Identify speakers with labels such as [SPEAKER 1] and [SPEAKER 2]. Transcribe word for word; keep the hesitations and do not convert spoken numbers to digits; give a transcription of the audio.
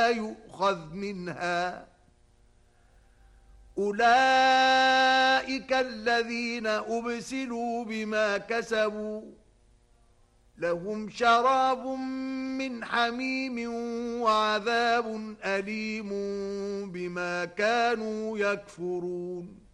[SPEAKER 1] لا يؤخذ منها. أولئك الذين أبسلوا بما كسبوا لهم شراب من حميم وعذاب أليم بما كانوا يكفرون.